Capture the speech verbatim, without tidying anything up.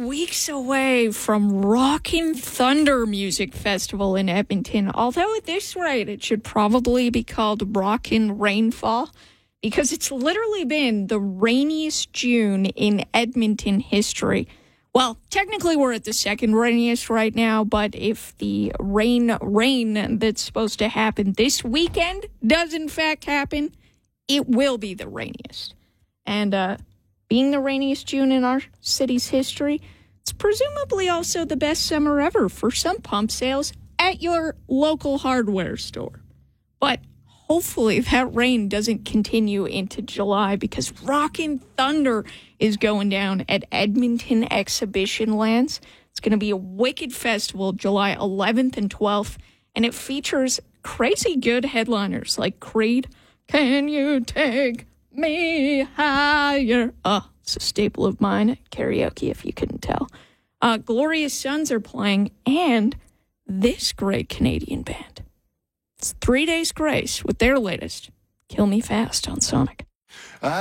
weeks away from Rockin' Thunder Music Festival in Edmonton. Although at this rate, it should probably be called Rockin' Rainfall, because it's literally been the rainiest June in Edmonton history. Well, technically we're at the second rainiest right now, but if the rain rain that's supposed to happen this weekend does in fact happen, it will be the rainiest. And uh, being the rainiest June in our city's history, it's presumably also the best summer ever for some pump sales at your local hardware store. But hopefully that rain doesn't continue into July, because Rockin' Thunder is going down at Edmonton Exhibition Lands. It's going to be a wicked festival July eleventh and twelfth, and it features crazy good headliners like Creed, Can You Take Me Higher? Oh, it's a staple of mine at karaoke, if you couldn't tell. Uh, Glorious Sons are playing, and this great Canadian band. It's Three Days Grace with their latest, Kill Me Fast, on Sonic.